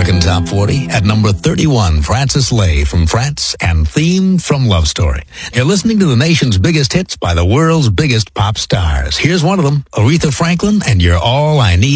American Top 40 at number 31, Francis Lai from France and Theme from Love Story. You're listening to the nation's biggest hits by the world's biggest pop stars. Here's one of them, Aretha Franklin and You're All I Need.